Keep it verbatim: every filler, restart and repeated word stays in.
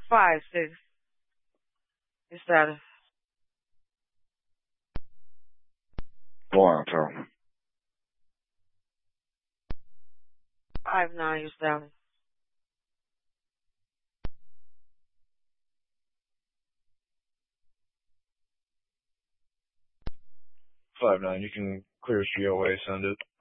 Five six. Your status. Four Alpha. Five nine. Your status. Five nine. You can clear C O A. Send it.